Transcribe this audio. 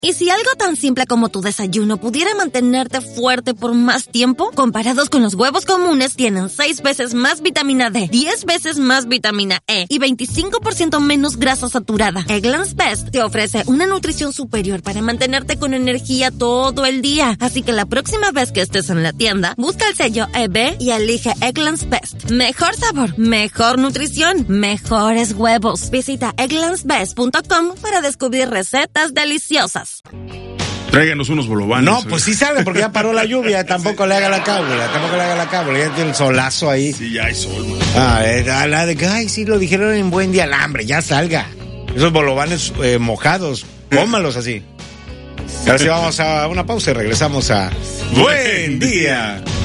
¿Y si algo tan simple como tu desayuno pudiera mantenerte fuerte por más tiempo? Comparados con los huevos comunes, tienen 6 veces más vitamina D, 10 veces más vitamina E y 25% menos grasa saturada. Eggland's Best te ofrece una nutrición superior para mantenerte con energía todo el día. Así que la próxima vez que estés en la tienda, busca el sello EB y elige Eggland's Best. Mejor sabor, mejor nutrición, mejores huevos. Visita egglandsbest.com para descubrir recetas deliciosas. Tráiganos unos bolovanes. No, pues sí sabe, porque ya paró la lluvia. Tampoco le haga la cábula. Ya tiene el solazo ahí. Sí, ya hay sol, man. La de que, ay, sí, lo dijeron en buen día. Alambre, ya salga. Esos bolovanes mojados, cómalos así. Ahora sí vamos a una pausa y regresamos a Buen Día.